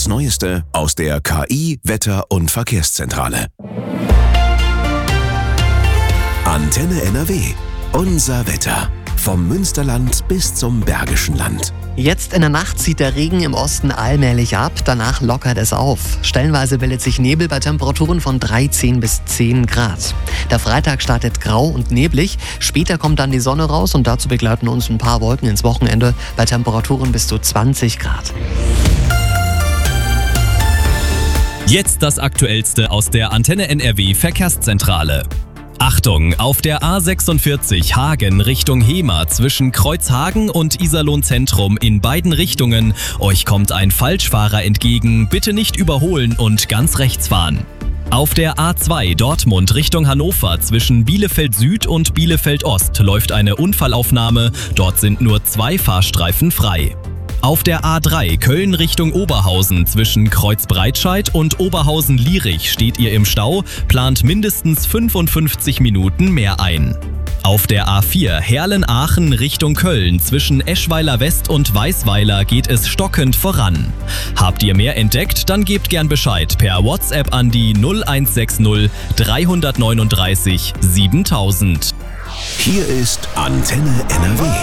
Neueste aus der KI Wetter- und Verkehrszentrale. Antenne NRW. Unser Wetter. Vom Münsterland bis zum Bergischen Land. Jetzt in der Nacht zieht der Regen im Osten allmählich ab, danach lockert es auf. Stellenweise bildet sich Nebel bei Temperaturen von 13 bis 10 Grad. Der Freitag startet grau und neblig, später kommt dann die Sonne raus und dazu begleiten uns ein paar Wolken ins Wochenende bei Temperaturen bis zu 20 Grad. Jetzt das Aktuellste aus der Antenne NRW Verkehrszentrale. Achtung, auf der A46 Hagen Richtung Hemer zwischen Kreuzhagen und Iserlohn Zentrum in beiden Richtungen. Euch kommt ein Falschfahrer entgegen, bitte nicht überholen und ganz rechts fahren. Auf der A2 Dortmund Richtung Hannover zwischen Bielefeld Süd und Bielefeld Ost läuft eine Unfallaufnahme, dort sind nur 2 Fahrstreifen frei. Auf der A3 Köln Richtung Oberhausen zwischen Kreuzbreitscheid und Oberhausen-Lierich steht ihr im Stau, plant mindestens 55 Minuten mehr ein. Auf der A4 Herlen-Aachen Richtung Köln zwischen Eschweiler West und Weißweiler geht es stockend voran. Habt ihr mehr entdeckt, dann gebt gern Bescheid per WhatsApp an die 0160 339 7000. Hier ist Antenne NRW.